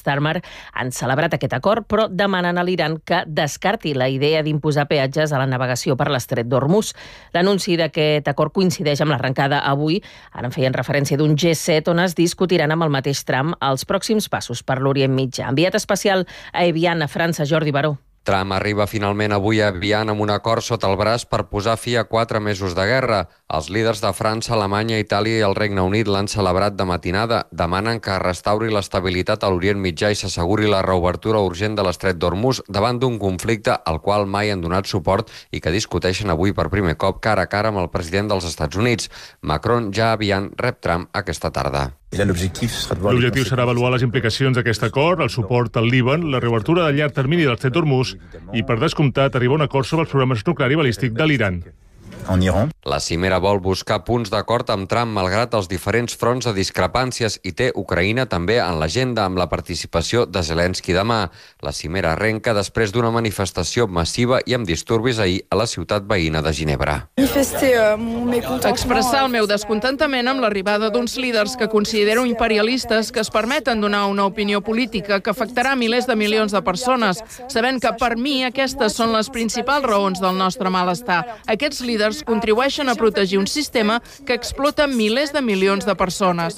Starmer han celebrat aquest acord, però demanen a l'Iran que descarti la idea d'imposar peatges a la navegació per l'estret d'Hormuz. L'anunci d'aquest acord coincideix amb l'arrencada avui, ara en feien referència d'un G7 on es discutiran amb el mateix tram els pròxims passos per l'Orient Mitjà. Enviat especial a Evian, a França, Jordi Baró. Trump arriba finalment avui a Evian amb un acord sota el braç per posar fi a 4 mesos de guerra. Els líders de França, Alemanya, Itàlia i el Regne Unit l'han celebrat de matinada. Demanen que restauri l'estabilitat a l'Orient Mitjà i s'asseguri la reobertura urgent de l'estret d'Hormuz davant d'un conflicte al qual mai han donat suport i que discuteixen avui per primer cop cara a cara amb el president dels Estats Units. Macron ja a Evian rep Trump aquesta tarda. L'objectiu serà avaluar les implicacions d'aquest acord, el suport al Líban, la reobertura de llarg termini de l'estret d'Hormuz i, per descomptat, arribar a un acord sobre els programes nuclear i balístic de l'Iran. La cimera vol buscar punts d'acord amb Trump malgrat els diferents fronts de discrepàncies i té Ucraïna també en l'agenda amb la participació de Zelensky demà. La cimera arrenca després d'una manifestació massiva i amb disturbis ahir a la ciutat veïna de Ginebra. Expressar el meu descontentament amb l'arribada d'uns líders que considero imperialistes que es permeten donar una opinió política que afectarà milers de milions de persones, sabent que per mi aquestes són les principals raons del nostre malestar. Aquests líders contribueixen a protegir un sistema que explota milers de milions de persones.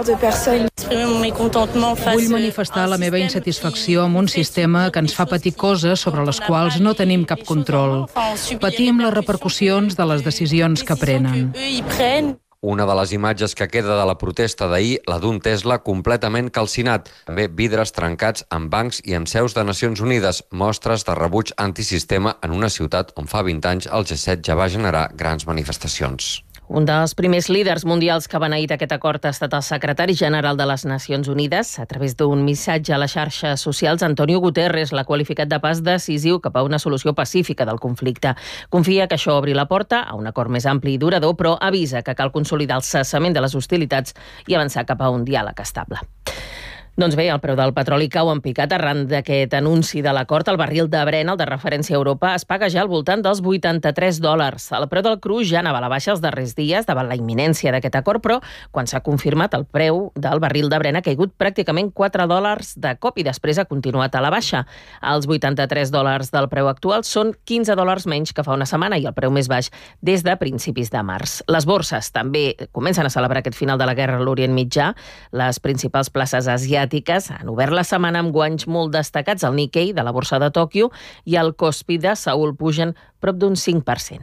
Vull manifestar la meva insatisfacció amb un sistema que ens fa patir coses sobre les quals no tenim cap control. Patim les repercussions de les decisions que prenen. Una de les imatges que queda de la protesta d'ahir, la d'un Tesla completament calcinat. També vidres trencats en bancs i en seus de Nacions Unides, mostres de rebuig antisistema en una ciutat on fa 20 anys el G7 ja va generar grans manifestacions. Un dels primers líders mundials que ha beneït aquest acord ha estat el secretari general de les Nacions Unides. A través d'un missatge a les xarxes socials, Antonio Guterres l'ha qualificat de pas decisiu cap a una solució pacífica del conflicte. Confia que això obri la porta a un acord més ampli i durador, però avisa que cal consolidar el cessament de les hostilitats i avançar cap a un diàleg estable. Doncs bé, el preu del petroli cau en picat arran d'aquest anunci de l'acord. El barril de Brent, el de referència a Europa, es paga ja al voltant dels $83. El preu del cru ja anava a la baixa els darrers dies davant la imminència d'aquest acord, però quan s'ha confirmat el preu del barril de Brent ha caigut pràcticament $4 de cop i després ha continuat a la baixa. Els $83 del preu actual són $15 menys que fa una setmana i el preu més baix des de principis de març. Les borses també comencen a celebrar aquest final de la guerra a l'Orient Mitjà. Les principals places asiàtiques han obert la setmana amb guanys molt destacats. El Nikkei de la borsa de Tòquio i el Kospi de Seül pugen prop d'un 5%.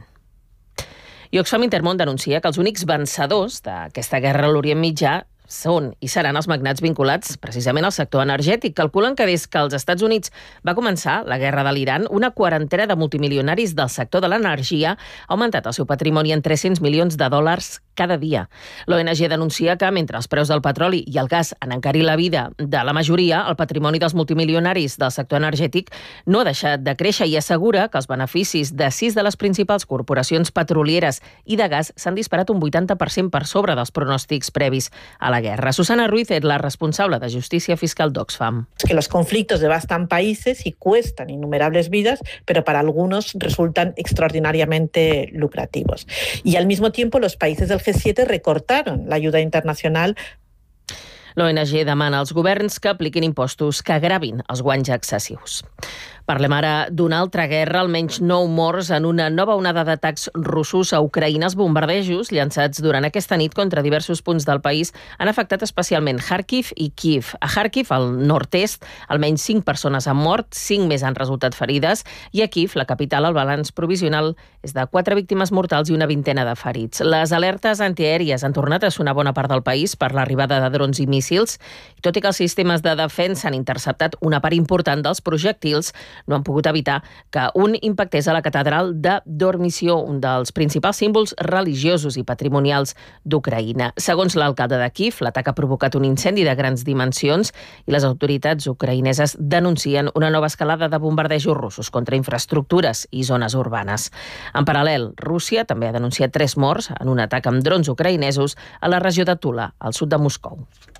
I Oxfam Intermón denuncia que els únics vencedors d'aquesta guerra a l'Orient Mitjà són i seran els magnats vinculats precisament al sector energètic. Calculen que des que els Estats Units va començar la guerra de l'Iran, una quarantena de multimilionaris del sector de l'energia ha augmentat el seu patrimoni en $300 milions cada dia. L'ONG denuncia que mentre els preus del petroli i el gas han encarit la vida de la majoria, el patrimoni dels multimilionaris del sector energètic no ha deixat de créixer i assegura que els beneficis de 6 de les principals corporacions petrolieres i de gas s'han disparat un 80% per sobre dels pronòstics previs a la guerra. Susana Ruiz es la responsable de Justicia Fiscal d'Oxfam. Que los conflictos devastan países y cuestan innumerables vidas, pero para algunos resultan extraordinariamente lucrativos. Y al mismo tiempo los países del G7 recortaron la ayuda internacional. L'ONG demana als governs que apliquin impostos que gravin els guanys excessius. Parlem ara d'una altra guerra, almenys 9 morts en una nova onada d'atacs russos a Ucraïna. Els bombardejos llançats durant aquesta nit contra diversos punts del país han afectat especialment Kharkiv i Kiev. A Kharkiv, al nord-est, almenys 5 persones han mort, 5 més han resultat ferides, i a Kiev, la capital, el balanç provisional és de 4 víctimes mortals i una vintena de ferits. Les alertes antiaèries han tornat a sonar bona part del país per l'arribada de drons i míssils, i tot i que els sistemes de defensa han interceptat una part important dels projectils, no han pogut evitar que un impactés a la catedral de Dormissió, un dels principals símbols religiosos i patrimonials d'Ucraïna. Segons l'alcalde de Kiev, l'atac ha provocat un incendi de grans dimensions i les autoritats ucraïneses denuncien una nova escalada de bombardejos russos contra infraestructures i zones urbanes. En paral·lel, Rússia també ha denunciat 3 morts en un atac amb drons ucraïnesos a la regió de Tula, al sud de Moscou.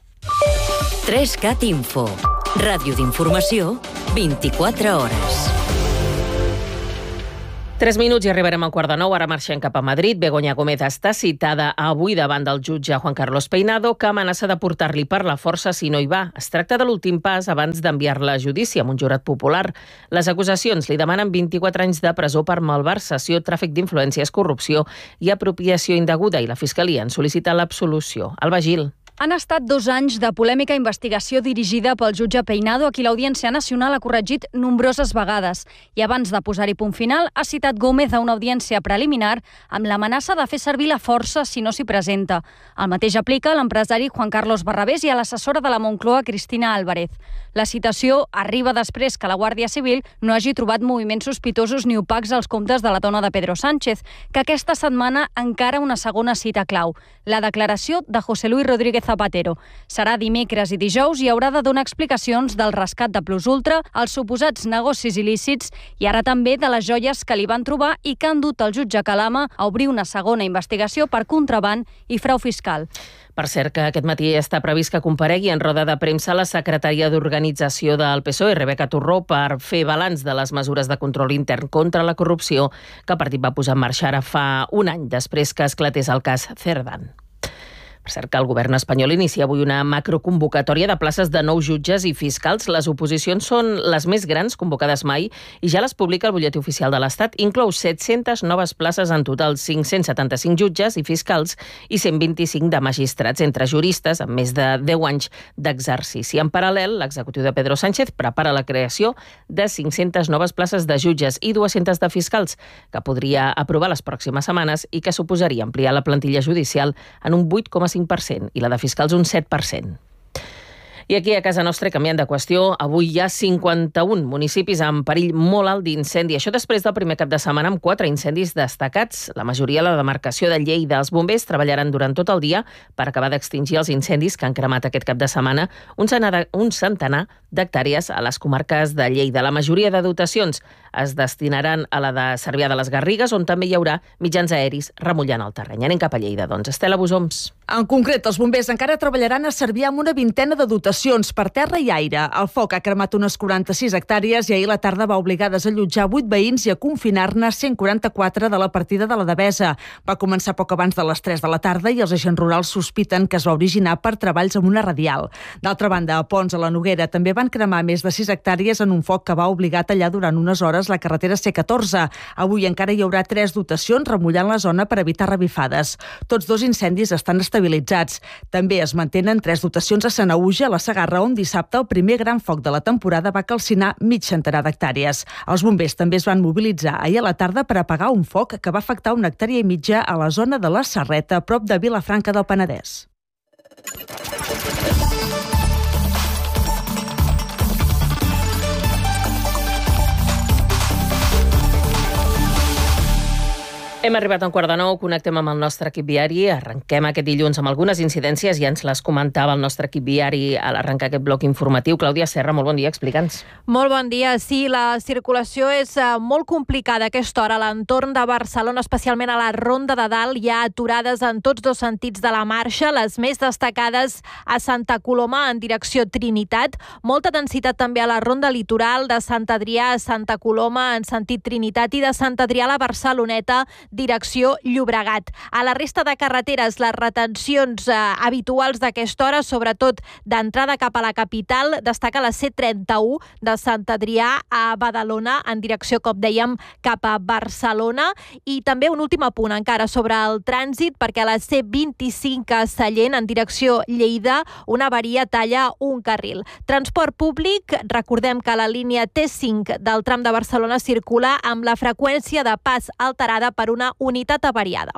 3CAT Info. Ràdio d'informació 24 hores. 3 minuts i arribarem a 8:45. Ara marxem cap a Madrid. Begoña Gómez està citada avui davant del jutge Juan Carlos Peinado, que amenaça de portar-li per la força si no hi va. Es tracta de l'últim pas abans d'enviar-la a judici amb un jurat popular. Les acusacions li demanen 24 anys de presó per malversació, tràfic d'influències, corrupció i apropiació indeguda, i la Fiscalia en sol·licita l'absolució. Alba Gil. Han estat 2 anys de polèmica investigació dirigida pel jutge Peinado, a qui l'Audiència Nacional ha corregit nombroses vegades. I abans de posar-hi punt final, ha citat Gómez a una audiència preliminar amb l'amenaça de fer servir la força si no s'hi presenta. El mateix aplica a l'empresari Juan Carlos Barrabés i a l'assessora de la Moncloa, Cristina Álvarez. La citació arriba després que la Guàrdia Civil no hagi trobat moviments sospitosos ni opacs als comptes de la dona de Pedro Sánchez, que aquesta setmana encara una segona cita clau, la declaració de José Luis Rodríguez Zapatero. Serà dimecres i dijous i haurà de donar explicacions del rescat de Plus Ultra, els suposats negocis il·lícits i ara també de les joies que li van trobar i que han dut el jutge Calama a obrir una segona investigació per contraban i frau fiscal. Per cert, que aquest matí està previst que comparegui en roda de premsa la secretària d'Organització del PSOE, Rebeca Turró, per fer balanç de les mesures de control intern contra la corrupció que el partit va posar en marxa ara fa un any, després que esclatés el cas Cerdán. Per cert, que el govern espanyol inicia avui una macroconvocatòria de places de nous jutges i fiscals. Les oposicions són les més grans convocades mai i ja les publica el butlletí oficial de l'Estat. Inclou 700 noves places en total, 575 jutges i fiscals i 125 de magistrats, entre juristes amb més de 10 anys d'exercici. En paral·lel, l'executiu de Pedro Sánchez prepara la creació de 500 noves places de jutges i 200 de fiscals, que podria aprovar les pròximes setmanes i que suposaria ampliar la plantilla judicial en un 8,5% i la de fiscals un 7%. I aquí a casa nostra, canviant de qüestió, avui hi ha 51 municipis en perill molt alt d'incendi. Això després del primer cap de setmana amb 4 incendis destacats. La majoria a la demarcació de Lleida. Els bombers treballaran durant tot el dia per acabar d'extingir els incendis que han cremat aquest cap de setmana un centenar d'hectàrees a les comarques de Lleida. La majoria de dotacions es destinaran a la de Cervià de les Garrigues, on també hi haurà mitjans aeris remullant el terreny. Anem cap a Lleida, doncs. Estela Busoms. En concret, els bombers encara treballaran a Cervià amb una vintena de dotacions per terra i aire. El foc ha cremat unes 46 hectàrees i ahir la tarda va obligar a desallotjar 8 veïns i a confinar-ne 144 de la partida de la Devesa. Va començar poc abans de les 3 de la tarda i els agents rurals sospiten que es va originar per treballs amb una radial. D'altra banda, a Pons, a la Noguera, també van cremar més de 6 hectàrees en un foc que va obligar a tallar durant unes hores la carretera C14. Avui encara hi haurà 3 dotacions remullant la zona per evitar revifades. Tots 2 incendis estan estabilitzats. També es mantenen 3 dotacions a Sanaüja, a la Segarra, on dissabte el primer gran foc de la temporada va calcinar mig centenar d'hectàrees. Els bombers també es van mobilitzar ahir a la tarda per apagar un foc que va afectar 1,5 hectàrees a la zona de la Serreta, prop de Vilafranca del Penedès. Hem arribat a 8:45, connectem amb el nostre equip viari. Arrenquem aquest dilluns amb algunes incidències, ja ens les comentava el nostre equip viari a l'arrencar aquest bloc informatiu. Clàudia Serra, molt bon dia, explica'ns. Molt bon dia. Sí, la circulació és molt complicada a aquesta hora a l'entorn de Barcelona, especialment a la Ronda de Dalt. Hi ha aturades en tots 2 sentits de la marxa, les més destacades a Santa Coloma en direcció Trinitat. Molta densitat també a la Ronda Litoral de Sant Adrià a Santa Coloma en sentit Trinitat i de Sant Adrià a la Barceloneta direcció Llobregat. A la resta de carreteres, les retencions habituals d'aquesta hora, sobretot d'entrada cap a la capital, destaca la C31 de Sant Adrià a Badalona, en direcció, com dèiem, cap a Barcelona. I també un últim apunt encara sobre el trànsit, perquè a la C25 a Sallent, en direcció Lleida, una avaria talla un carril. Transport públic, recordem que la línia T5 del tram de Barcelona circula amb la freqüència de pas alterada per una unitat avariada.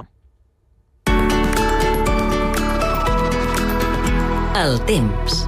El temps.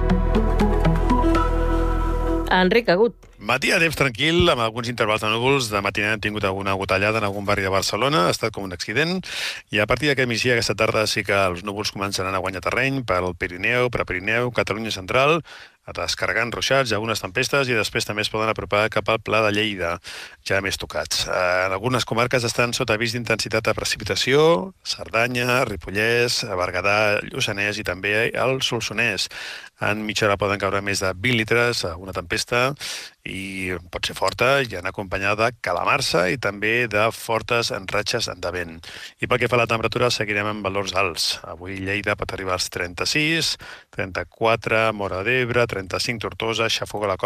Enric Agut. Matí a temps tranquil, amb alguns intervals de núvols. De matina hem tingut alguna gotellada en algun barri de Barcelona, ha estat com un accident, i a partir d'aquest migdia, aquesta tarda, sí que els núvols començaran a guanyar terreny pel Pirineu, Prepirineu, Catalunya Central, descarregant ruixats i algunes tempestes, i després també es poden apropar cap al Pla de Lleida, ja més tocats. En algunes comarques estan sota avís d'intensitat de precipitació, Cerdanya, Ripollès, Berguedà, Lluçanès i també el Solsonès. En mitja hora poden caure més de 20 litres, una tempesta, i pot ser forta i anar acompanyada de calamarsa i també de fortes ratxes de vent. I pel que fa a la temperatura, seguirem amb valors alts. Avui Lleida pot arribar als 36, 34, Móra d'Ebre, 35 Tortosa, Xafogor a la Costa,